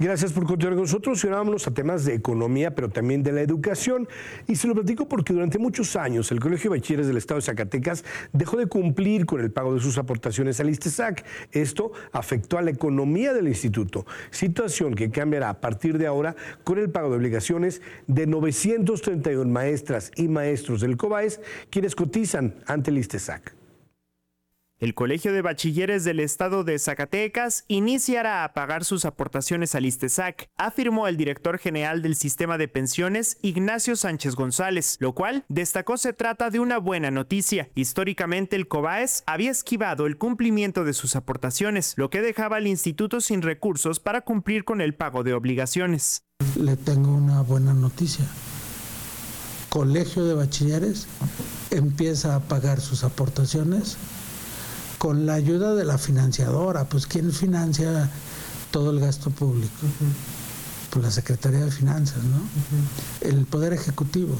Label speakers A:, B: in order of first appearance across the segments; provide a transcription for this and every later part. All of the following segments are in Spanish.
A: Gracias por continuar con nosotros y ahora vámonos a temas de economía, pero también de la educación. Y se lo platico porque durante muchos años el Colegio de Bachilleres del Estado de Zacatecas dejó de cumplir con el pago de sus aportaciones al ISTESAC. Esto afectó a la economía del instituto, situación que cambiará a partir de ahora con el pago de obligaciones de 931 maestras y maestros del COBAES, quienes cotizan ante el ISTESAC.
B: El Colegio de Bachilleres del Estado de Zacatecas iniciará a pagar sus aportaciones al ISTESAC, afirmó el director general del Sistema de Pensiones, Ignacio Sánchez González, lo cual destacó se trata de una buena noticia. Históricamente el COBAES había esquivado el cumplimiento de sus aportaciones, lo que dejaba al instituto sin recursos para cumplir con el pago de obligaciones.
C: Le tengo una buena noticia. Colegio de Bachilleres empieza a pagar sus aportaciones con la ayuda de la financiadora. Pues ¿quién financia todo el gasto público? Pues la Secretaría de Finanzas, ¿no? El Poder Ejecutivo.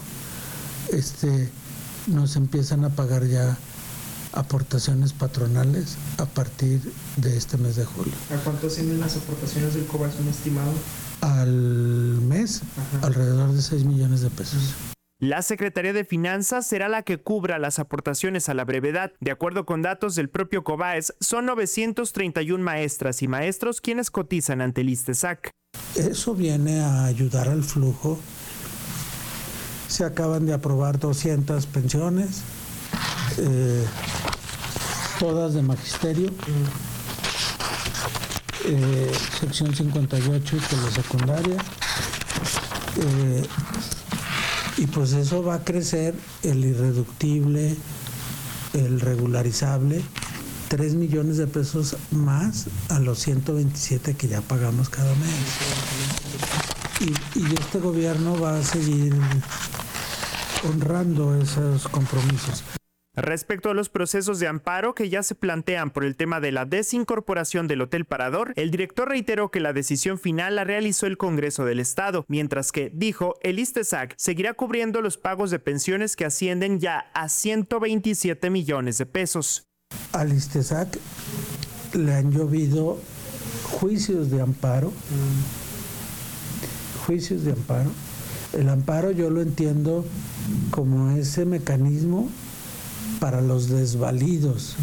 C: Nos empiezan a pagar ya aportaciones patronales a partir de este mes de julio.
B: ¿A cuánto ascienden las aportaciones del COBAES, un estimado?
C: Al mes, alrededor de 6 millones de pesos.
B: La Secretaría de Finanzas será la que cubra las aportaciones a la brevedad. De acuerdo con datos del propio COBAES, son 931 maestras y maestros quienes cotizan ante el ISTESAC.
C: Eso viene a ayudar al flujo. Se acaban de aprobar 200 pensiones, todas de magisterio, sección 58 y telesecundaria. Y pues eso va a crecer el irreductible, el regularizable, 3 millones de pesos más a los 127 que ya pagamos cada mes. Y este gobierno va a seguir honrando esos compromisos.
B: Respecto a los procesos de amparo que ya se plantean por el tema de la desincorporación del Hotel Parador, el director reiteró que la decisión final la realizó el Congreso del Estado, mientras que, dijo, el ISTESAC seguirá cubriendo los pagos de pensiones que ascienden ya a 127 millones de pesos.
C: Al ISTESAC le han llovido juicios de amparo. Juicios de amparo. El amparo yo lo entiendo como ese mecanismo para los desvalidos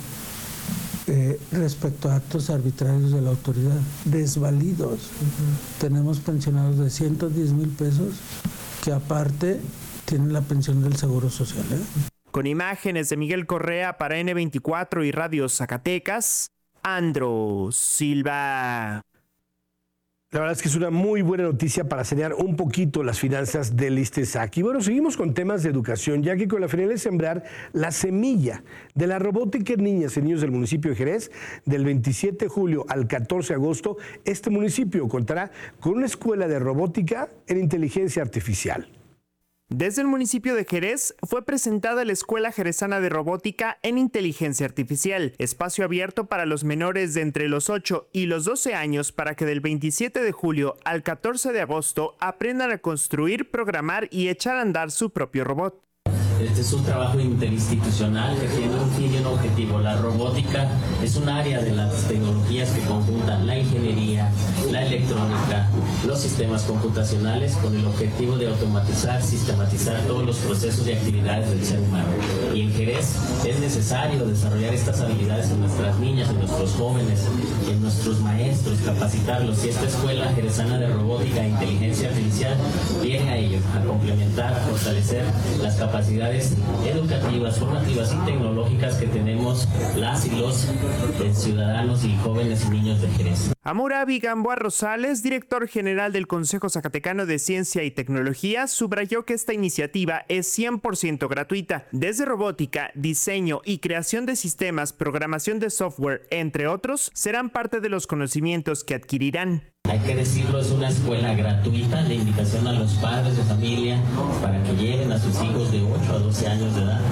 C: respecto a actos arbitrarios de la autoridad. Desvalidos. Tenemos pensionados de 110 mil pesos que aparte tienen la pensión del Seguro Social.
B: Con imágenes de Miguel Correa para N24 y Radio Zacatecas, Andro Silva.
A: La verdad es que es una muy buena noticia para sanear un poquito las finanzas del ISTESAC. Y bueno, seguimos con temas de educación, ya que con la finalidad de sembrar la semilla de la robótica en niñas y niños del municipio de Jerez, del 27 de julio al 14 de agosto, este municipio contará con una escuela de robótica en inteligencia artificial.
B: Desde el municipio de Jerez fue presentada la Escuela Jerezana de Robótica en Inteligencia Artificial, espacio abierto para los menores de entre los 8 y los 12 años para que del 27 de julio al 14 de agosto aprendan a construir, programar y echar a andar su propio robot.
D: Este es un trabajo interinstitucional que tiene un fin y un objetivo. La robótica es un área de las tecnologías que conjuntan la ingeniería, la electrónica, los sistemas computacionales con el objetivo de automatizar, sistematizar todos los procesos y actividades del ser humano. Y en Jerez es necesario desarrollar estas habilidades en nuestras niñas, en nuestros jóvenes, en nuestros maestros, capacitarlos. Y esta Escuela Jerezana de Robótica e Inteligencia Artificial viene a ello, a complementar, a fortalecer las capacidades educativas, formativas y tecnológicas que tenemos las y los ciudadanos y jóvenes y niños de Jerez.
B: Hammurabi Gamboa Rosales, director general del Consejo Zacatecano de Ciencia y Tecnología, subrayó que esta iniciativa es 100% gratuita. Desde robótica, diseño y creación de sistemas, programación de software, entre otros, serán parte de los conocimientos que adquirirán.
D: Hay que decirlo, es una escuela gratuita de invitación a los padres de familia para que lleven a sus hijos de 8 a 12 años de edad.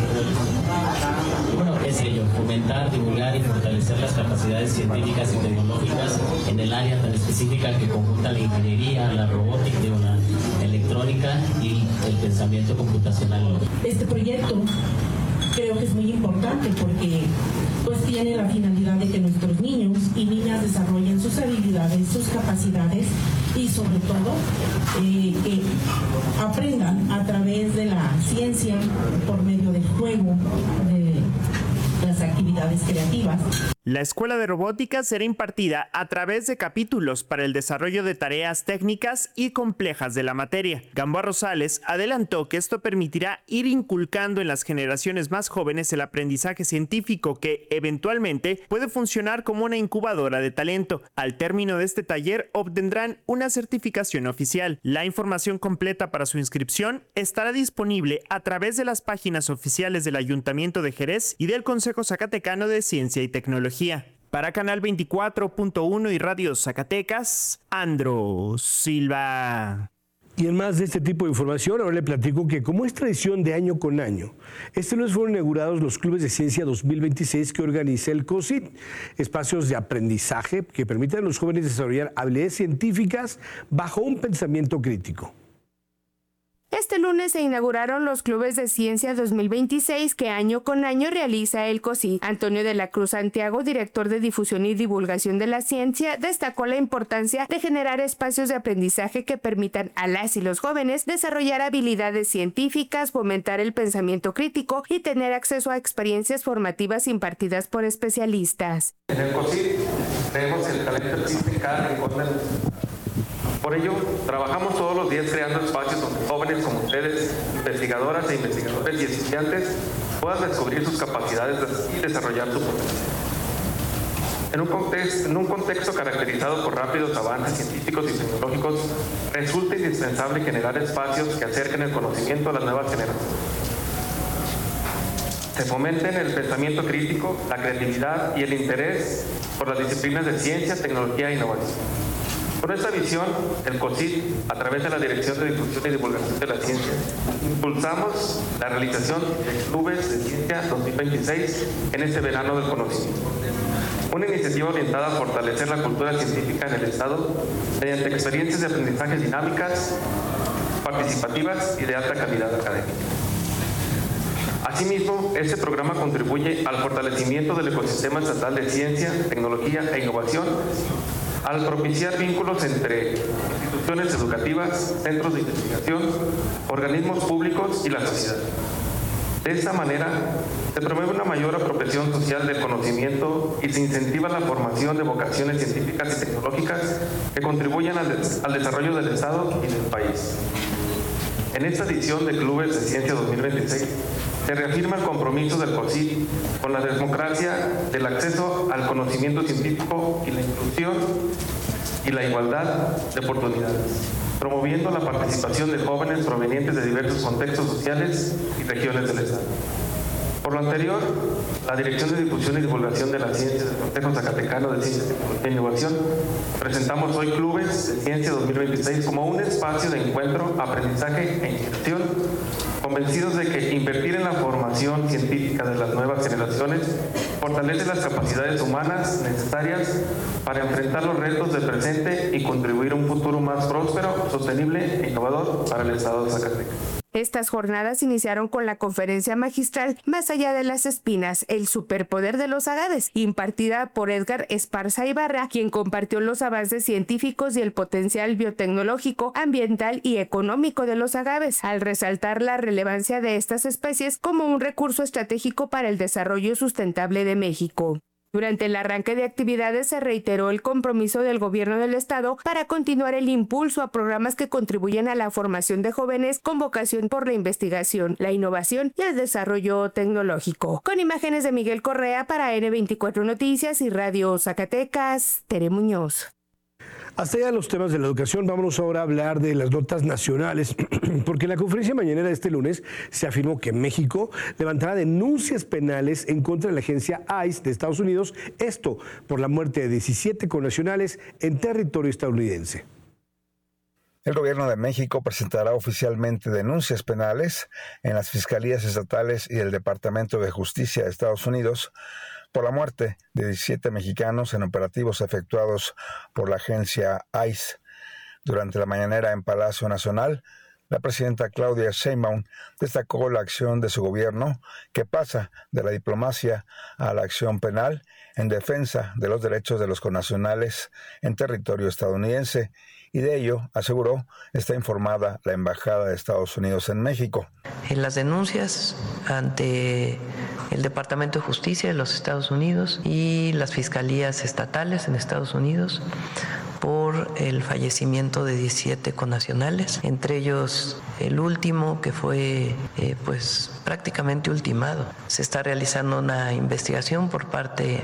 D: Bueno, es ello, fomentar, divulgar y fortalecer las capacidades científicas y tecnológicas en el área tan específica que conjunta la ingeniería, la robótica, la electrónica y el pensamiento computacional.
E: Este proyecto creo que es muy importante porque pues tiene la finalidad de que nuestros niños y niñas desarrollen sus habilidades, sus capacidades y sobre todo que aprendan a través de la ciencia por medio del juego, de las actividades creativas.
B: La escuela de robótica será impartida a través de capítulos para el desarrollo de tareas técnicas y complejas de la materia. Gamboa Rosales adelantó que esto permitirá ir inculcando en las generaciones más jóvenes el aprendizaje científico que, eventualmente, puede funcionar como una incubadora de talento. Al término de este taller obtendrán una certificación oficial. La información completa para su inscripción estará disponible a través de las páginas oficiales del Ayuntamiento de Jerez y del Consejo Zacatecano de Ciencia y Tecnología. Para Canal 24.1 y Radio Zacatecas, Andro Silva.
A: Y en más de este tipo de información, ahora le platico que, como es tradición de año con año, este lunes fueron inaugurados los Clubes de Ciencia 2026 que organiza el COCIT, espacios de aprendizaje que permiten a los jóvenes desarrollar habilidades científicas bajo un pensamiento crítico.
F: Este lunes se inauguraron los Clubes de Ciencia 2026 que año con año realiza el COCIT. Antonio de la Cruz Santiago, director de Difusión y Divulgación de la Ciencia, destacó la importancia de generar espacios de aprendizaje que permitan a las y los jóvenes desarrollar habilidades científicas, fomentar el pensamiento crítico y tener acceso a experiencias formativas impartidas por especialistas.
G: En el COCIT creemos que el talento existe en cada rincón del mundo. Por ello, trabajamos todos los días creando espacios donde jóvenes como ustedes, investigadoras e investigadores y estudiantes, puedan descubrir sus capacidades y desarrollar su potencial. En un contexto caracterizado por rápidos avances científicos y tecnológicos, resulta indispensable generar espacios que acerquen el conocimiento a las nuevas generaciones. Se fomenten el pensamiento crítico, la creatividad y el interés por las disciplinas de ciencia, tecnología e innovación. Con esta visión, el COCIT, a través de la Dirección de Difusión y Divulgación de la Ciencia, impulsamos la realización de Clubes de Ciencia 2026 en este verano del conocimiento. Una iniciativa orientada a fortalecer la cultura científica en el Estado mediante experiencias de aprendizaje dinámicas, participativas y de alta calidad académica. Asimismo, este programa contribuye al fortalecimiento del ecosistema estatal de ciencia, tecnología e innovación, al propiciar vínculos entre instituciones educativas, centros de investigación, organismos públicos y la sociedad. De esta manera, se promueve una mayor apropiación social del conocimiento y se incentiva la formación de vocaciones científicas y tecnológicas que contribuyan al desarrollo del Estado y del país. En esta edición de Clubes de Ciencia 2026, se reafirma el compromiso del COCIT con la democracia del acceso al conocimiento científico y la inclusión y la igualdad de oportunidades, promoviendo la participación de jóvenes provenientes de diversos contextos sociales y regiones del Estado. Por lo anterior, la Dirección de Difusión y Divulgación de la Ciencia del Consejo Zacatecano de Ciencia, Tecnología e Innovación presentamos hoy Clubes de Ciencia 2026 como un espacio de encuentro, aprendizaje e inspiración, convencidos de que invertir en la formación científica de las nuevas generaciones fortalece las capacidades humanas necesarias para enfrentar los retos del presente y contribuir a un futuro más próspero, sostenible e innovador para el Estado de Zacatecas.
F: Estas jornadas iniciaron con la conferencia magistral Más allá de las espinas, el superpoder de los agaves, impartida por Edgar Esparza Ibarra, quien compartió los avances científicos y el potencial biotecnológico, ambiental y económico de los agaves, al resaltar la relevancia de estas especies como un recurso estratégico para el desarrollo sustentable de México. Durante el arranque de actividades se reiteró el compromiso del gobierno del estado para continuar el impulso a programas que contribuyen a la formación de jóvenes con vocación por la investigación, la innovación y el desarrollo tecnológico. Con imágenes de Miguel Correa para N24 Noticias y Radio Zacatecas, Tere Muñoz.
A: Hasta allá los temas de la educación, vámonos ahora a hablar de las notas nacionales, porque en la conferencia mañanera de este lunes se afirmó que México levantará denuncias penales en contra de la agencia ICE de Estados Unidos, esto por la muerte de 17 connacionales en territorio estadounidense.
H: El gobierno de México presentará oficialmente denuncias penales en las fiscalías estatales y el Departamento de Justicia de Estados Unidos por la muerte de 17 mexicanos en operativos efectuados por la agencia ICE. Durante la mañanera en Palacio Nacional, La presidenta Claudia Sheinbaum destacó la acción de su gobierno, que pasa de la diplomacia a la acción penal en defensa de los derechos de los connacionales en territorio estadounidense, y de ello, aseguró, está informada la Embajada de Estados Unidos en México.
I: En las denuncias ante el Departamento de Justicia de los Estados Unidos y las fiscalías estatales en Estados Unidos por el fallecimiento de 17 connacionales, entre ellos el último que fue prácticamente ultimado. Se está realizando una investigación por parte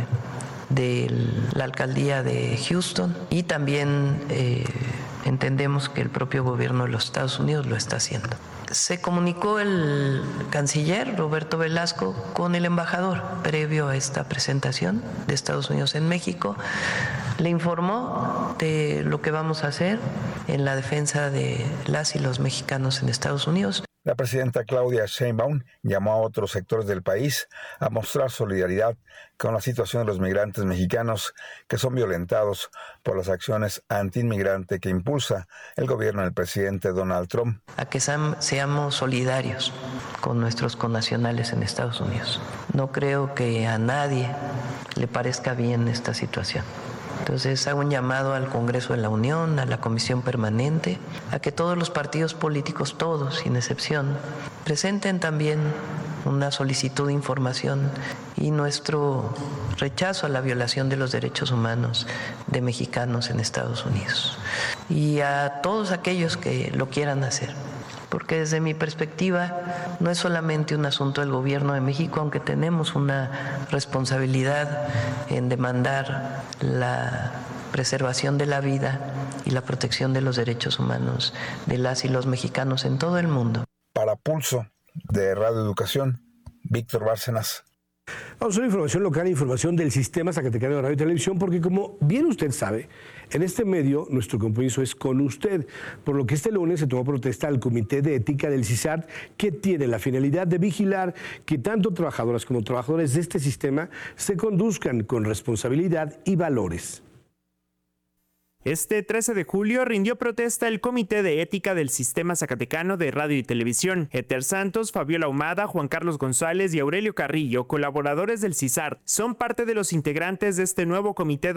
I: de la alcaldía de Houston y también entendemos que el propio gobierno de los Estados Unidos lo está haciendo. Se comunicó el canciller Roberto Velasco con el embajador previo a esta presentación de Estados Unidos en México. Le informó de lo que vamos a hacer en la defensa de las y los mexicanos en Estados Unidos.
H: La presidenta Claudia Sheinbaum llamó a otros sectores del país a mostrar solidaridad con la situación de los migrantes mexicanos que son violentados por las acciones antiinmigrante que impulsa el gobierno del presidente Donald Trump.
I: A que seamos solidarios con nuestros connacionales en Estados Unidos. No creo que a nadie le parezca bien esta situación. Entonces hago un llamado al Congreso de la Unión, a la Comisión Permanente, a que todos los partidos políticos, todos sin excepción, presenten también una solicitud de información y nuestro rechazo a la violación de los derechos humanos de mexicanos en Estados Unidos. Y a todos aquellos que lo quieran hacer. Porque desde mi perspectiva no es solamente un asunto del gobierno de México, aunque tenemos una responsabilidad en demandar la preservación de la vida y la protección de los derechos humanos de las y los mexicanos en todo el mundo.
H: Para Pulso de Radio Educación, Víctor Bárcenas.
A: Vamos a hacer información local, información del Sistema Zacatecano de Radio y Televisión, porque como bien usted sabe, en este medio nuestro compromiso es con usted, por lo que este lunes se tomó protesta al Comité de Ética del CISART, que tiene la finalidad de vigilar que tanto trabajadoras como trabajadores de este sistema se conduzcan con responsabilidad y valores.
B: Este 13 de julio rindió protesta el Comité de Ética del Sistema Zacatecano de Radio y Televisión. Éter Santos, Fabiola Ahumada, Juan Carlos González y Aurelio Carrillo, colaboradores del CISART, son parte de los integrantes de este nuevo Comité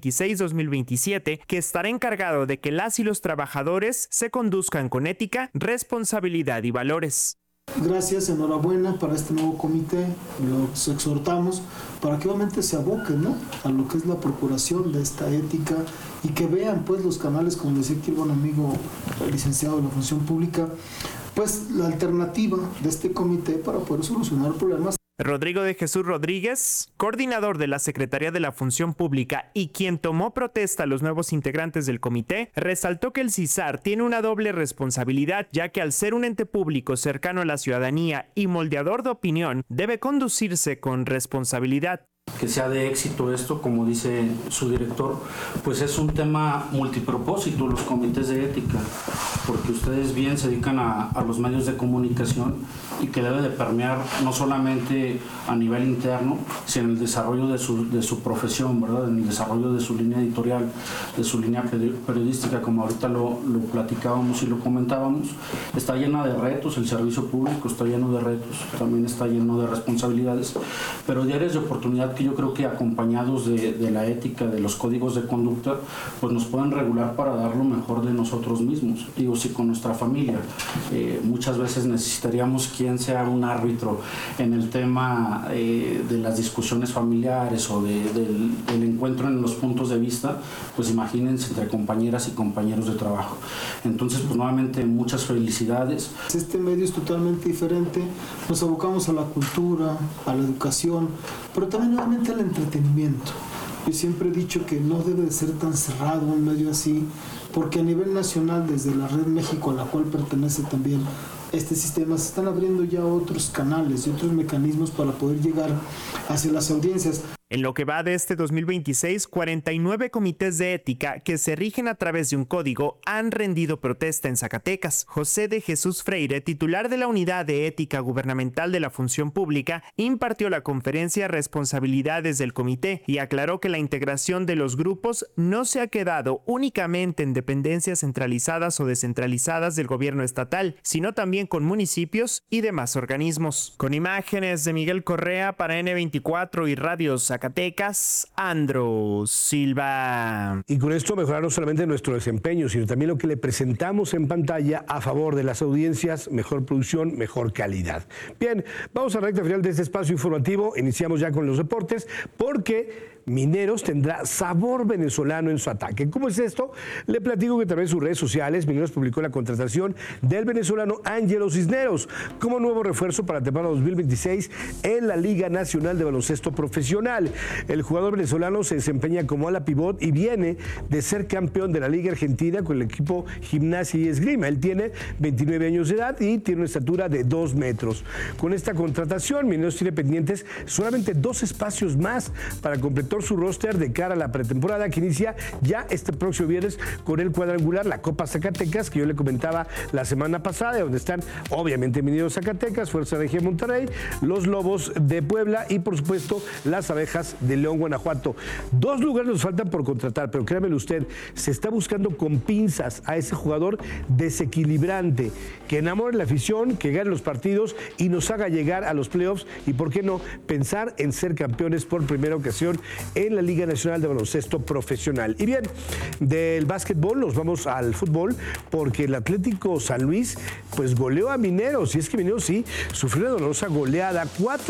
B: 2026-2027 que estará encargado de que las y los trabajadores se conduzcan con ética, responsabilidad y valores.
J: Gracias, enhorabuena para este nuevo comité. Los exhortamos para que obviamente se aboquen, ¿no?, a lo que es la procuración de esta ética y que vean pues los canales, como decía aquí el buen amigo el licenciado de la función pública, pues la alternativa de este comité para poder solucionar problemas.
B: Rodrigo de Jesús Rodríguez, coordinador de la Secretaría de la Función Pública y quien tomó protesta a los nuevos integrantes del comité, resaltó que el CISART tiene una doble responsabilidad, ya que al ser un ente público cercano a la ciudadanía y moldeador de opinión, debe conducirse con responsabilidad.
K: Que sea de éxito esto, como dice su director, pues es un tema multipropósito, los comités de ética, porque ustedes bien se dedican a los medios de comunicación y que debe de permear no solamente a nivel interno, sino en el desarrollo de su profesión, ¿verdad?, en el desarrollo de su línea editorial, de su línea periodística, como ahorita lo platicábamos y lo comentábamos. Está llena de retos, el servicio público está lleno de retos, también está lleno de responsabilidades, pero de áreas de oportunidad que yo creo que acompañados de la ética, de los códigos de conducta, pues nos pueden regular para dar lo mejor de nosotros mismos. Digo, si con nuestra familia muchas veces necesitaríamos quien sea un árbitro en el tema de las discusiones familiares o del encuentro en los puntos de vista, pues imagínense entre compañeras y compañeros de trabajo. Entonces, pues nuevamente muchas felicidades.
J: Este medio es totalmente diferente, nos abocamos a la cultura, a la educación, pero también nuevamente al entretenimiento. Yo siempre he dicho que no debe de ser tan cerrado un medio así, porque a nivel nacional, desde la Red México, a la cual pertenece también este sistema, se están abriendo ya otros canales y otros mecanismos para poder llegar hacia las audiencias.
B: En lo que va de este 2026, 49 comités de ética que se rigen a través de un código han rendido protesta en Zacatecas. José de Jesús Freire, titular de la Unidad de Ética Gubernamental de la Función Pública, impartió la conferencia Responsabilidades del Comité y aclaró que la integración de los grupos no se ha quedado únicamente en dependencias centralizadas o descentralizadas del gobierno estatal, sino también con municipios y demás organismos. Con imágenes de Miguel Correa para N24 y Radio Zacatecas, Andro Silva.
A: Y con esto mejorar no solamente nuestro desempeño, sino también lo que le presentamos en pantalla a favor de las audiencias, mejor producción, mejor calidad. Bien, vamos a la recta final de este espacio informativo. Iniciamos ya con los deportes porque Mineros tendrá sabor venezolano en su ataque. ¿Cómo es esto? Le platico que a través de sus redes sociales, Mineros publicó la contratación del venezolano Ángelo Cisneros como nuevo refuerzo para la temporada 2026 en la Liga Nacional de Baloncesto Profesional. El jugador venezolano se desempeña como ala pivot y viene de ser campeón de la Liga Argentina con el equipo Gimnasia y Esgrima. Él tiene 29 años de edad y tiene una estatura de 2 metros. Con esta contratación, Mineros tiene pendientes solamente 2 espacios más para completar su roster de cara a la pretemporada que inicia ya este próximo viernes con el cuadrangular, la Copa Zacatecas, que yo le comentaba la semana pasada, donde están obviamente Mineros Zacatecas, Fuerza Regia Monterrey, los Lobos de Puebla y por supuesto las Abejas de León, Guanajuato. 2 lugares nos faltan por contratar, pero créamelo usted, se está buscando con pinzas a ese jugador desequilibrante, que enamore la afición, que gane los partidos y nos haga llegar a los playoffs y, por qué no, pensar en ser campeones por primera ocasión en la Liga Nacional de Baloncesto Profesional. Y bien, del básquetbol nos vamos al fútbol porque el Atlético San Luis pues goleó a Mineros, y es que Mineros sí sufrió una dolorosa goleada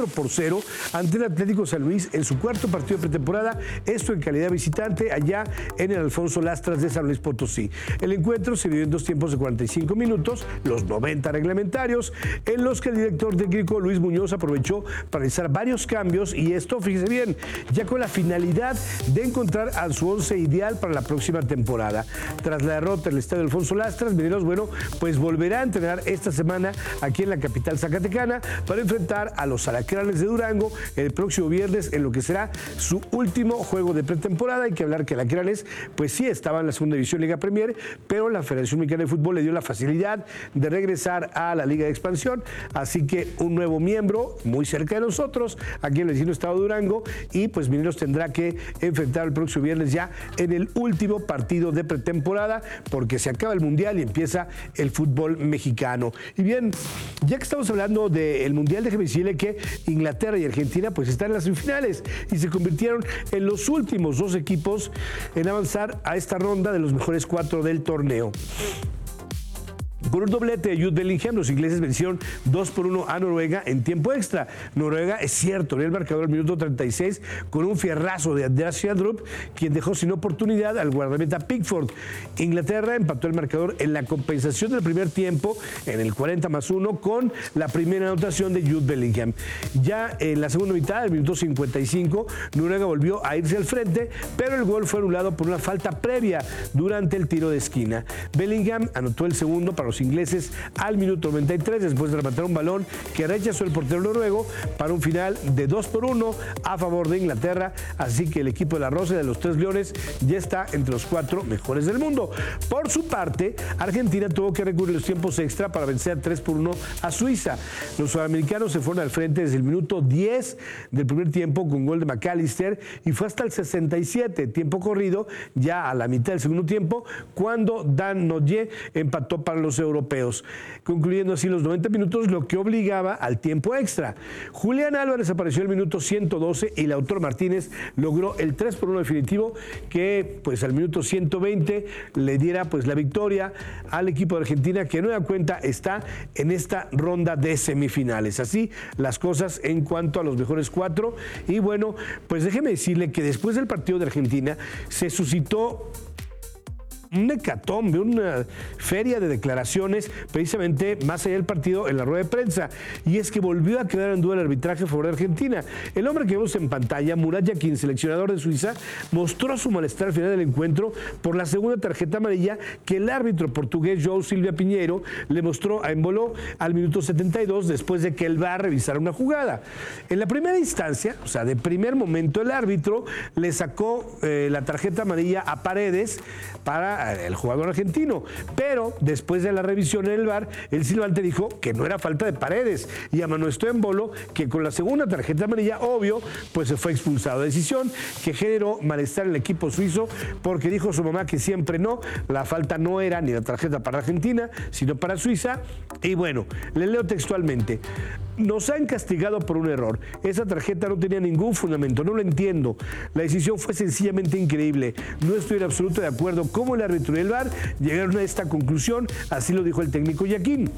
A: 4-0 ante el Atlético San Luis en su cuarto partido de pretemporada, esto en calidad visitante allá en el Alfonso Lastras de San Luis Potosí. El encuentro se vivió en 2 tiempos de 45 minutos, los 90 reglamentarios, en los que el director técnico Luis Muñoz aprovechó para realizar varios cambios, y esto, fíjese bien, ya con la finalidad de encontrar a su 11 ideal para la próxima temporada. Tras la derrota en el estadio Alfonso Lastras, Mineros, bueno, pues volverá a entrenar esta semana aquí en la capital zacatecana para enfrentar a los Alacranes de Durango el próximo viernes en lo que será su último juego de pretemporada. Hay que hablar que Alacranes pues sí estaba en la segunda división Liga Premier, pero la Federación Mexicana de Fútbol le dio la facilidad de regresar a la Liga de Expansión, así que un nuevo miembro muy cerca de nosotros, aquí en el vecino estado de Durango, y pues Mineros tendrá que enfrentar el próximo viernes ya en el último partido de pretemporada, porque se acaba el Mundial y empieza el fútbol mexicano. Y bien, ya que estamos hablando del Mundial, déjeme decirle que Inglaterra y Argentina pues están en las semifinales y se convirtieron en los últimos 2 equipos en avanzar a esta ronda de los mejores 4 del torneo. Con un doblete de Jude Bellingham, los ingleses vencieron 2-1 a Noruega en tiempo extra. Noruega, es cierto, en el marcador al minuto 36 con un fierrazo de Andreas Schjelderup, quien dejó sin oportunidad al guardameta Pickford. Inglaterra empató el marcador en la compensación del primer tiempo, en el 40+1, con la primera anotación de Jude Bellingham. Ya en la segunda mitad, al minuto 55, Noruega volvió a irse al frente, pero el gol fue anulado por una falta previa durante el tiro de esquina. Bellingham anotó el segundo para los ingleses al minuto 93 después de rematar un balón que rechazó el portero noruego para un final de 2-1 a favor de Inglaterra, así que el equipo de la Rosa de los 3 Leones ya está entre los 4 mejores del mundo. Por su parte, Argentina tuvo que recurrir a los tiempos extra para vencer 3-1 a Suiza. Los sudamericanos se fueron al frente desde el minuto 10 del primer tiempo con gol de McAllister y fue hasta el 67, tiempo corrido, ya a la mitad del segundo tiempo, cuando Dan Noye empató para los europeos, concluyendo así los 90 minutos, lo que obligaba al tiempo extra. Julián Álvarez apareció en el minuto 112 y Lautaro Martínez logró el 3-1 definitivo que pues al minuto 120 le diera pues la victoria al equipo de Argentina, que nueva cuenta está en esta ronda de semifinales. Así las cosas en cuanto a los mejores 4. Y bueno, pues déjeme decirle que después del partido de Argentina se suscitó un hecatombe, una feria de declaraciones, precisamente más allá del partido, en la rueda de prensa. Y es que volvió a quedar en duda el arbitraje a favor de Argentina. El hombre que vemos en pantalla, Murat Yakin, seleccionador de Suiza, mostró su malestar al final del encuentro por la segunda tarjeta amarilla que el árbitro portugués João Silva Pinheiro le mostró a Embolo al minuto 72 después de que el VAR revisara una jugada. En la primera instancia, o sea, de primer momento, el árbitro le sacó la tarjeta amarilla a Paredes para el jugador argentino, pero después de la revisión en el VAR, el silbante dijo que no era falta de Paredes y amonestó a Embolo que con la segunda tarjeta amarilla, obvio, pues se fue expulsado. Decisión que generó malestar en el equipo suizo porque dijo su mamá que siempre no, la falta no era ni la tarjeta para Argentina, sino para Suiza. Y bueno, le leo textualmente: nos han castigado por un error. Esa tarjeta no tenía ningún fundamento, no lo entiendo. La decisión fue sencillamente increíble. No estoy en absoluto de acuerdo cómo el árbitro y el VAR llegaron a esta conclusión, así lo dijo el técnico Yakin.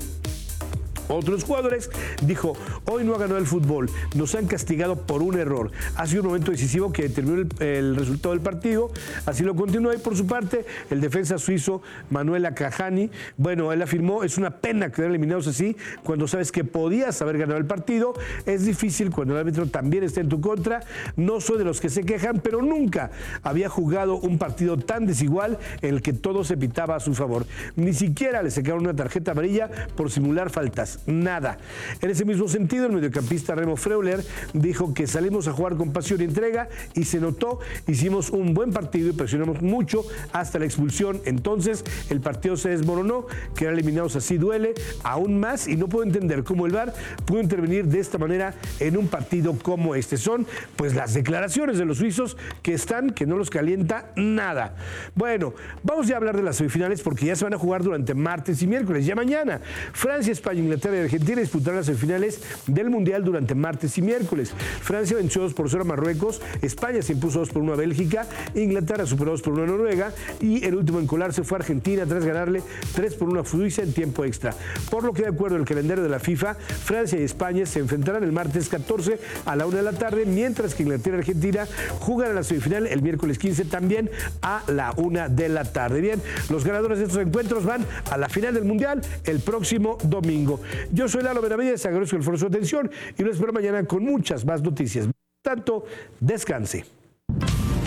A: Otros jugadores dijo: hoy no ha ganado el fútbol, nos han castigado por un error. Ha sido un momento decisivo que determinó el resultado del partido. Así lo continuó. Y por su parte, el defensa suizo Manuel Akajani, bueno, él afirmó: es una pena quedar eliminados así cuando sabes que podías haber ganado el partido. Es difícil cuando el árbitro también está en tu contra. No soy de los que se quejan, pero nunca había jugado un partido tan desigual en el que todo se pitaba a su favor. Ni siquiera le sacaron una tarjeta amarilla por simular faltas. Nada. En ese mismo sentido, el mediocampista Remo Freuler dijo que salimos a jugar con pasión y entrega y se notó, hicimos un buen partido y presionamos mucho hasta la expulsión. Entonces el partido se desmoronó, quedar eliminados así duele aún más y no puedo entender cómo el VAR pudo intervenir de esta manera en un partido como este. Son pues las declaraciones de los suizos que no los calienta nada. Bueno, vamos ya a hablar de las semifinales porque ya se van a jugar durante martes y miércoles, ya mañana. Francia, España, Inglaterra y Argentina disputarán las semifinales del Mundial durante martes y miércoles. Francia venció 2-0 a Marruecos, España se impuso 2-1 a Bélgica, Inglaterra superó 2-1 a Noruega y el último en colarse fue Argentina tras ganarle 3-1 a Suiza en tiempo extra. Por lo que, de acuerdo al calendario de la FIFA, Francia y España se enfrentarán el martes 14 a la 1 de la tarde, mientras que Inglaterra y Argentina jugarán la semifinal el miércoles 15 también a la 1 de la tarde. Bien, los ganadores de estos encuentros van a la final del Mundial el próximo domingo. Yo soy Lalo Benavides, agradezco el esfuerzo de atención y lo espero mañana con muchas más noticias. Tanto, descanse.